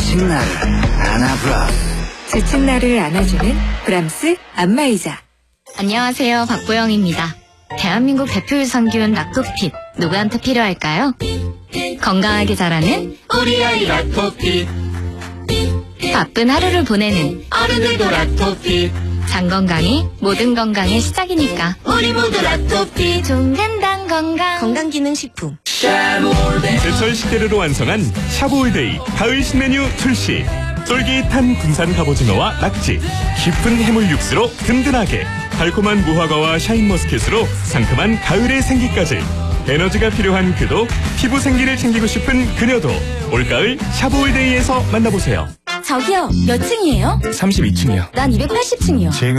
지친 나를 안아브라스. 지친 나를 안아주는 브람스 안마의자. 안녕하세요, 박보영입니다. 대한민국 대표 유산균 락토핏, 누구한테 필요할까요? 건강하게 자라는 우리 아이 락토핏. 바쁜 하루를 보내는 어른들도 락토핏. 장 건강이 모든 건강의 시작이니까 우리 모두 락토핏. 종근당 건강기능식품. 제철 식재료로 완성한 샤브올데이 가을 신메뉴 출시. 쫄깃한 군산 갑오징어와 낙지, 깊은 해물 육수로 든든하게, 달콤한 무화과와 샤인머스켓으로 상큼한 가을의 생기까지. 에너지가 필요한 그도, 피부 생기를 챙기고 싶은 그녀도 올가을 샤브올데이에서 만나보세요. 저기요, 몇 층이에요? 32층이요. 난 280층이요.